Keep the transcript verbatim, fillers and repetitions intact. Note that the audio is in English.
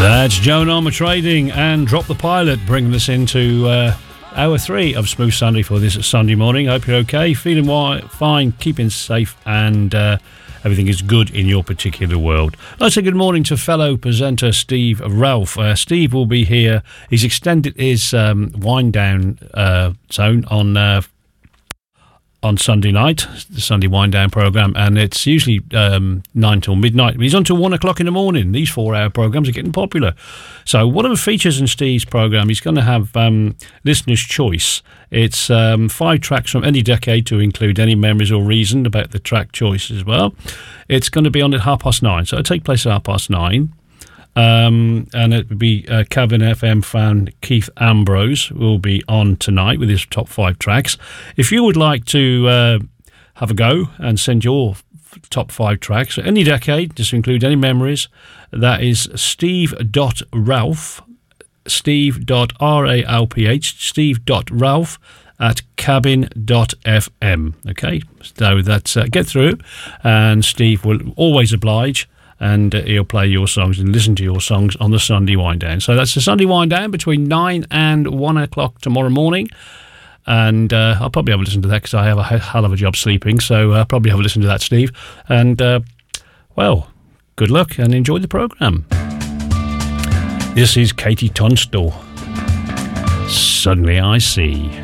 That's Joan Armour Trading and Drop the Pilot, bringing us into uh, hour three of Smooth Sunday for this Sunday morning. Hope you're okay, feeling wi- fine, keeping safe, and uh, everything is good in your particular world. I'd say good morning to fellow presenter Steve Ralph. Uh, Steve will be here. He's extended his um, wind down uh, zone on uh, on Sunday night, the Sunday wind down programme, and it's usually um, nine till midnight. He's on till one o'clock in the morning. These four hour programmes are getting popular. So one of the features in Steve's programme, he's going to have um, Listener's Choice. It's um, five tracks from any decade to include any memories or reason about the track choice as well. It's going to be on at half past nine, so it'll take place at half past nine. Um, and it would be uh, Cabin F M fan Keith Ambrose will be on tonight with his top five tracks. If you would like to uh, have a go and send your f- top five tracks any decade, just include any memories, that is steve.ralph, steve.ralph, steve.ralph at cabin.fm. Okay, so that's uh, get through, and Steve will always oblige. And uh, he'll play your songs and listen to your songs on the Sunday Wind Down. So that's the Sunday Wind Down between nine and one o'clock tomorrow morning. And uh, I'll probably have a listen to that because I have a hell of a job sleeping. So I'll probably have a listen to that, Steve. And, uh, well, good luck and enjoy the programme. This is Katie Tunstall. Suddenly I See.